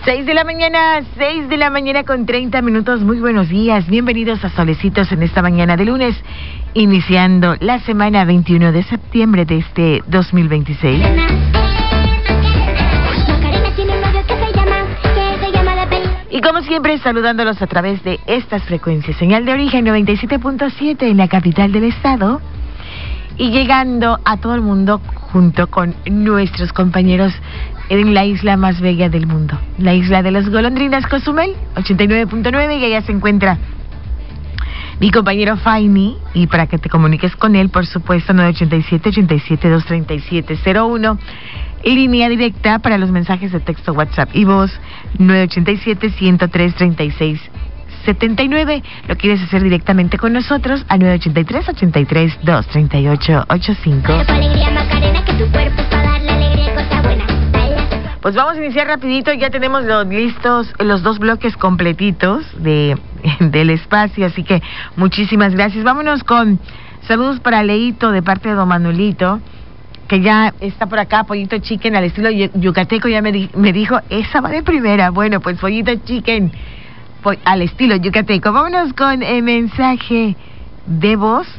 6 de la mañana con 30 minutos. Muy buenos días, bienvenidos a Solecitos en esta mañana de lunes, iniciando la semana 21 de septiembre de este 2026. Y como siempre, saludándolos a través de estas frecuencias. Señal de origen 97.7 en la capital del estado. Y llegando a todo el mundo junto con nuestros compañeros en la isla más bella del mundo, la isla de las golondrinas, Cozumel, 89.9, y allá se encuentra mi compañero Faimi, y para que te comuniques con él, por supuesto, 987-237-01, línea directa para los mensajes de texto, WhatsApp y voz, 987-103-3679. Lo quieres hacer directamente con nosotros al 983-83-238-85. Pues vamos a iniciar rapidito, ya tenemos listos los dos bloques completitos del espacio, así que muchísimas gracias. Vámonos con saludos para Leito de parte de don Manuelito, que ya está por acá, Pollito Chicken al estilo yucateco, ya me dijo, esa va de primera. Bueno, pues Pollito Chicken al estilo yucateco. Vámonos con el mensaje de voz.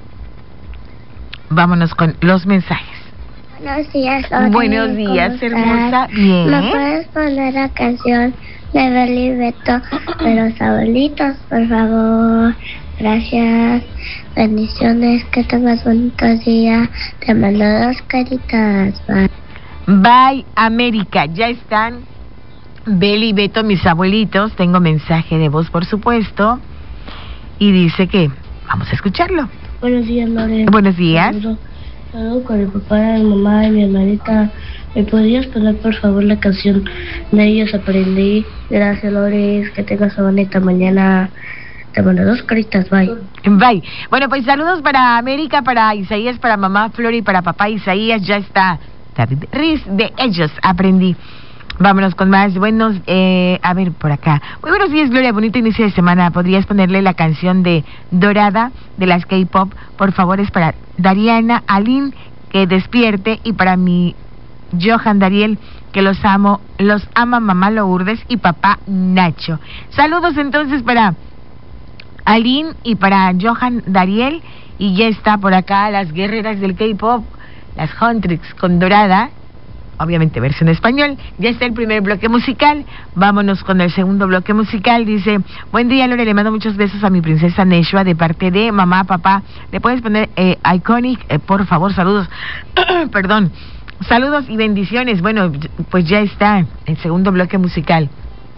Vámonos con los mensajes. Buenos días, Lorena. Buenos días, hermosa. Bien. ¿Me puedes poner la canción de Beli Beto de los abuelitos, por favor? Gracias. Bendiciones, que tengas bonito día. Te mando 2 caritas. Bye. Bye, América. Ya están Beli y Beto, mis abuelitos. Tengo mensaje de voz, por supuesto. Y dice que vamos a escucharlo. Buenos días, Lorena. Buenos días. Saludo con mi papá, mi mamá y mi hermanita. ¿Me podrías poner por favor la canción de Ellos Aprendí? Gracias, Lores, que tengas una bonita mañana. Te mando 2 caritas, bye. Bye. Bueno, pues saludos para América, para Isaías, para mamá Flor y para papá Isaías. Ya está David Riz de Ellos Aprendí. Vámonos con más. Buenos, a ver, por acá. Muy buenos días, Gloria. Bonito inicio de semana. ¿Podrías ponerle la canción de Dorada de las K-Pop? Por favor, es para Dariana, Aline, que despierte, y para mi Johan Dariel, que los ama mamá Lourdes y papá Nacho. Saludos entonces para Aline y para Johan Dariel. Y ya está por acá las guerreras del K-Pop, las Huntrix con Dorada. Obviamente versión español. Ya está el primer bloque musical. Vámonos con el segundo bloque musical. Dice: buen día, Lore, le mando muchos besos a mi princesa Neshua de parte de mamá, papá. ¿Le puedes poner Iconic? Por favor, saludos. Perdón. Saludos y bendiciones. Bueno, pues ya está el segundo bloque musical.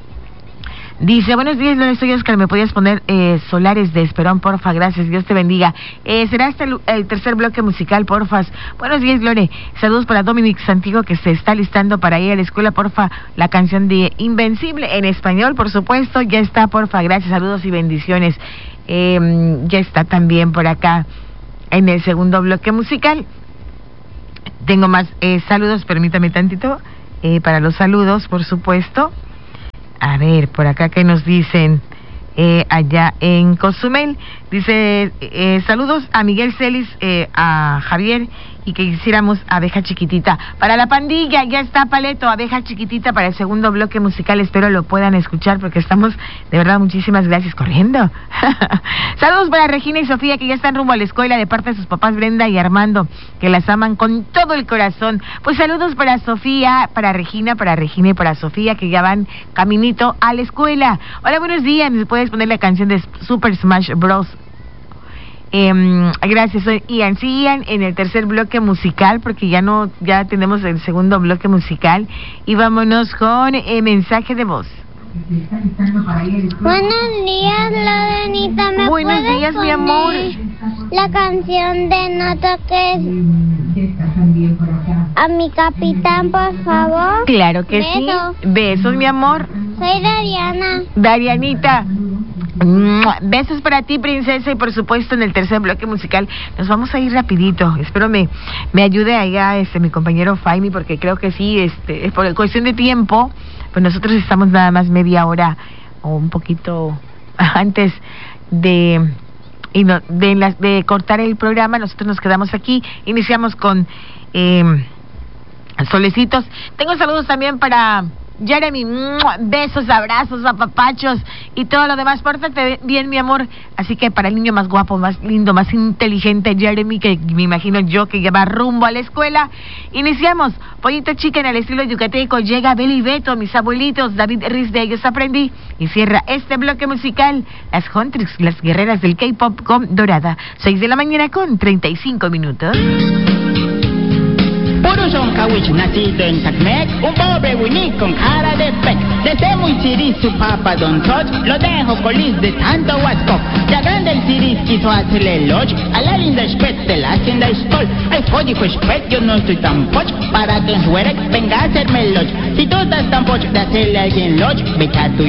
Dice: buenos días, Lore, soy Oscar, ¿me podías poner Solares de Esperón, porfa? Gracias, Dios te bendiga. Será hasta el tercer bloque musical, porfa. Buenos días, Lore, saludos para Dominic Santiago, que se está listando para ir a la escuela, porfa, la canción de Invencible, en español, por supuesto, ya está, porfa, gracias, saludos y bendiciones. Ya está también por acá en el segundo bloque musical. Tengo más saludos, permítame tantito, para los saludos, por supuesto. A ver, por acá que nos dicen allá en Cozumel. Dice, saludos a Miguel Celis, a Javier, y que hiciéramos Abeja Chiquitita. Para la pandilla, ya está Paleto, Abeja Chiquitita para el segundo bloque musical. Espero lo puedan escuchar porque estamos, de verdad, muchísimas gracias, corriendo. Saludos para Regina y Sofía, que ya están rumbo a la escuela de parte de sus papás Brenda y Armando, que las aman con todo el corazón. Pues saludos para Sofía, para Regina y para Sofía, que ya van caminito a la escuela. Hola, buenos días. ¿Me puedes poner la canción de Super Smash Bros? Gracias, soy Ian. Sí, Ian, en el tercer bloque musical, porque ya tenemos el segundo bloque musical. Y vámonos con mensaje de voz. Buenos días, Lorenita. ¿Me buenos días, mi amor. La canción de No Toques a mi capitán, por favor? Claro que sí. Besos, mi amor. Soy Dariana. Darianita. Besos para ti, princesa, y por supuesto en el tercer bloque musical nos vamos a ir rapidito. Espero me ayude allá mi compañero Faimi, porque creo que sí, por cuestión de tiempo, pues nosotros estamos nada más media hora o un poquito antes de cortar el programa. Nosotros nos quedamos aquí, iniciamos con Solecitos. Tengo saludos también para Jeremy, besos, abrazos, apapachos y todo lo demás. Pórtate bien, mi amor. Así que para el niño más guapo, más lindo, más inteligente, Jeremy, que me imagino yo que lleva rumbo a la escuela, iniciamos. Pollito Chicken al estilo yucateco. Llega Beli Beto, mis abuelitos, David Riz, de ellos aprendí. Y cierra este bloque musical las Huntrix, las guerreras del K-pop con Dorada. 6 de la mañana con 35 minutos. Puro son Kawich, nacido en Tacmec, un pobre Winnie con cara de pec. Desde muy ciris su papa Don Touch, lo dejo colis de tanto Wascop. Ya grande el ciris quiso hacerle lodge, a la linda spet de la hacienda Stoll. Ay, jodico spet, yo no estoy tan poch, para que en Suerec venga a hacerme lodge. Si tú estás tan poch de hacerle a alguien lodge, beca tu